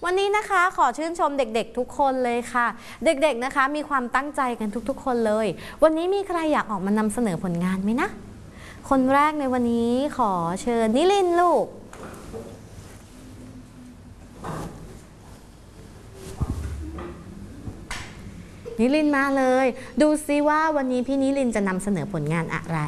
วันนี้นะคะขอชื่นชมเด็กๆทุกคนเลยค่ะเด็กๆนะคะมีความตั้งใจกันทุกๆคนเลยวันนี้มีใครอยากออกมานำเสนอผลงานไหมนะคนแรกในวันนี้ขอเชิญนิลินลูกนิลินมาเลยดูซิว่าวันนี้พี่นิลินจะนำเสนอผลงานอะไร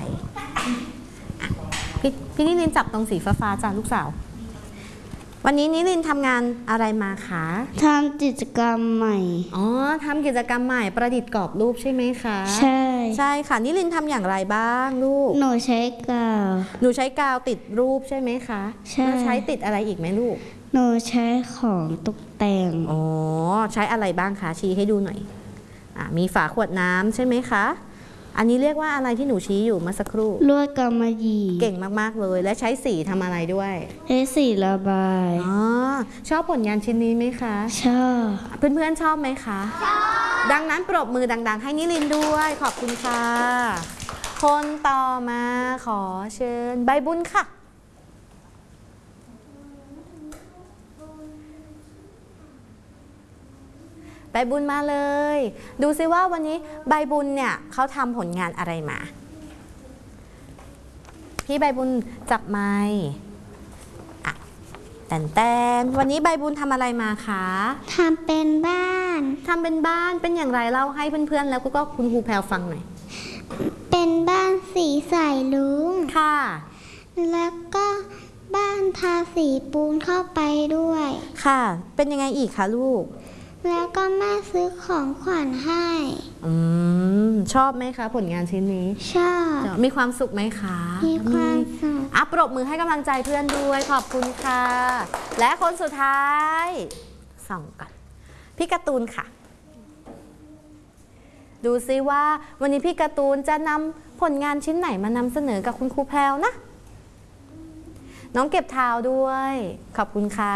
พี่นิลินจับตรงสีฟ้าๆจ้าลูกสาววันนี้นิลินทำงานอะไรมาคะทำกิจกรรมใหม่อ๋อทำกิจกรรมใหม่ประดิษฐ์กรอบรูปใช่ไหมคะใช่ใช่ค่ะนิลินทำอย่างไรบ้างลูกหนูใช้กาวหนูใช้กาวติดรูปใช่ไหมคะใช่ใช้ติดอะไรอีกไหมลูกหนูใช้ของตกแต่งอ๋อใช้อะไรบ้างคะชี้ให้ดูหน่อยมีฝาขวดน้ำใช่ไหมคะอันนี้เรียกว่าอะไรที่หนูชี้อยู่เมื่อสักครู่ลวดกำมะหยี่เก่งมากๆเลยและใช้สีทำอะไรด้วยใช้สีระบายอ๋อชอบผลงานชิ้นนี้ไหมคะชอบเพื่อนๆชอบไหมคะชอบดังนั้นปรบมือดังๆให้นิลินด้วยขอบคุณค่ะคนต่อมาขอเชิญใบบุญค่ะใบบุญมาเลยดูซิว่าวันนี้ใบบุญเนี่ยเขาทำผลงานอะไรมาพี่ใบบุญจับไมค์แต่วันนี้ใบบุญทำอะไรมาคะทำเป็นบ้านเป็นอย่างไรเล่าให้เพื่อนๆแล้วก็คุณครูแพรวฟังหน่อยเป็นบ้านสีใสลุ้งค่ะแล้วก็บ้านทาสีปูนเข้าไปด้วยค่ะเป็นยังไงอีกคะลูกแล้วก็แม่ซื้อของขวัญให้ชอบไหมคะผลงานชิ้นนี้ชอบมีความสุขไหมคะมีความสุขปรบมือให้กำลังใจเพื่อนด้วยขอบคุณค่ะและคนสุดท้ายส่องก่อนพี่การ์ตูนค่ะดูซิว่าวันนี้พี่การ์ตูนจะนำผลงานชิ้นไหนมานำเสนอกับคุณครูแพรวนะน้องเก็บเท้าด้วยขอบคุณค่ะ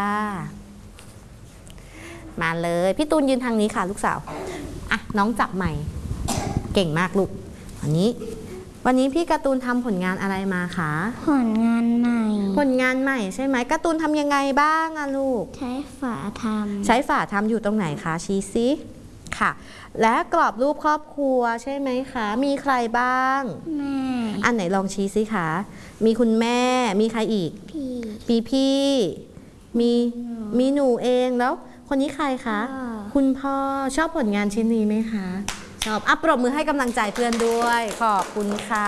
มาเลยพี่ตูนยืนทางนี้ค่ะลูกสาวน้องจับใหม่เก่งมากลูกวันนี้พี่การ์ตูนทำผลงานอะไรมาคะผลงานใหม่ใช่ไหมการ์ตูนทำยังไงบ้างลูกใช้ฝาทำอยู่ตรงไหนคะชี้ซิค่ะและกรอบรูปครอบครัวใช่ไหมคะมีใครบ้างแม่อันไหนลองชี้ซิคะมีคุณแม่มีใครอีกพี่มีหนูเองแล้วคนนี้ใครคะคุณพ่อชอบผลงานชิ้นนี้ไหมคะชอบปรบมือให้กำลังใจเพื่อนด้วยขอบคุณค่ะ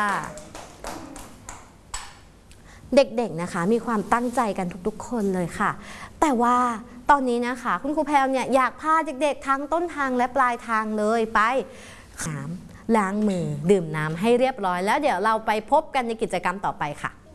เด็กๆนะคะมีความตั้งใจกันทุกๆคนเลยค่ะแต่ว่าตอนนี้นะคะคุณครูแพรวเนี่ยอยากพาเด็กๆทั้งต้นทางและปลายทางเลยไปล้างมือดื่มน้ำให้เรียบร้อยแล้วเดี๋ยวเราไปพบกันในกิจกรรมต่อไปค่ะ